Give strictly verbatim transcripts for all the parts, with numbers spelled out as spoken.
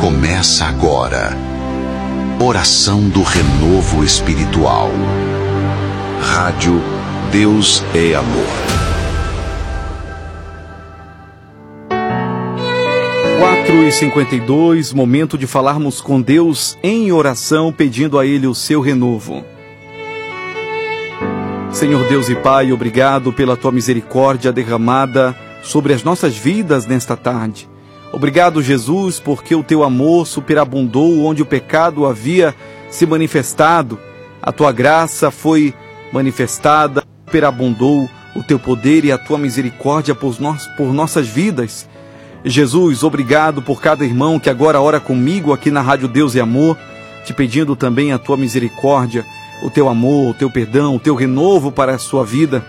Começa agora. Oração do Renovo Espiritual. Rádio Deus é Amor. quatro e cinquenta e dois, momento de falarmos com Deus em oração, pedindo a Ele o seu renovo. Senhor Deus e Pai, obrigado pela Tua misericórdia derramada sobre as nossas vidas nesta tarde. Obrigado, Jesus, porque o Teu amor superabundou onde o pecado havia se manifestado. A Tua graça foi manifestada, superabundou o Teu poder e a Tua misericórdia por, nós, por nossas vidas. Jesus, obrigado por cada irmão que agora ora comigo aqui na Rádio Deus e Amor, te pedindo também a Tua misericórdia, o Teu amor, o Teu perdão, o Teu renovo para a sua vida.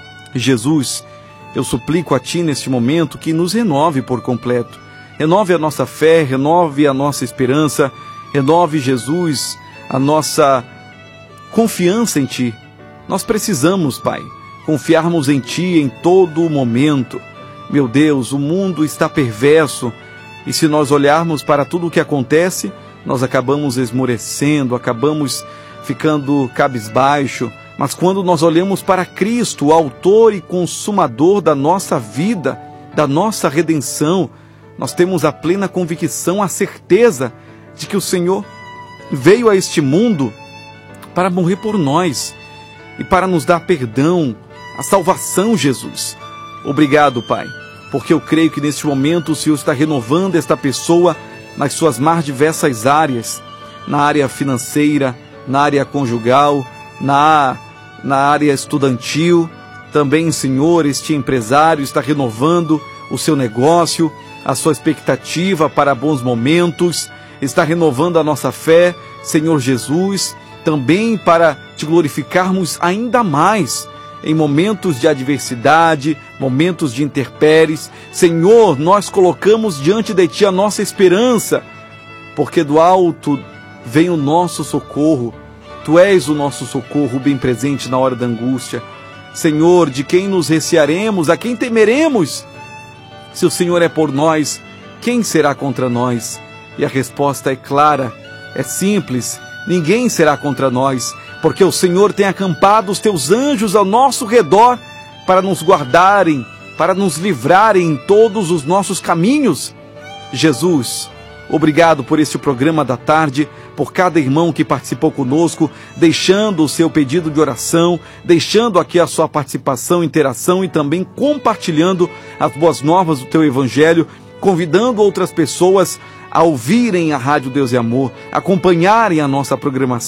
Jesus, eu suplico a Ti neste momento que nos renove por completo. Renove a nossa fé, renove a nossa esperança, renove, Jesus, a nossa confiança em Ti. Nós precisamos, Pai, confiarmos em Ti em todo momento. Meu Deus, o mundo está perverso e se nós olharmos para tudo o que acontece, nós acabamos esmorecendo, acabamos ficando cabisbaixo. Mas quando nós olhamos para Cristo, o autor e consumador da nossa vida, da nossa redenção, nós temos a plena convicção, a certeza de que o Senhor veio a este mundo para morrer por nós e para nos dar perdão, a salvação, Jesus. Obrigado, Pai, porque eu creio que neste momento o Senhor está renovando esta pessoa nas suas mais diversas áreas, na área financeira, na área conjugal, na, na área estudantil. Também, Senhor, este empresário está renovando o seu negócio, a sua expectativa para bons momentos, está renovando a nossa fé, Senhor Jesus, também para te glorificarmos ainda mais em momentos de adversidade, momentos de intempéries. Senhor, nós colocamos diante de Ti a nossa esperança, porque do alto vem o nosso socorro. Tu és o nosso socorro bem presente na hora da angústia. Senhor, de quem nos recearemos, a quem temeremos? Se o Senhor é por nós, quem será contra nós? E a resposta é clara, é simples: ninguém será contra nós, porque o Senhor tem acampado os Teus anjos ao nosso redor para nos guardarem, para nos livrarem em todos os nossos caminhos. Jesus, obrigado por este programa da tarde, por cada irmão que participou conosco, deixando o seu pedido de oração, deixando aqui a sua participação, interação e também compartilhando as boas novas do Teu Evangelho, convidando outras pessoas a ouvirem a Rádio Deus e Amor, acompanharem a nossa programação.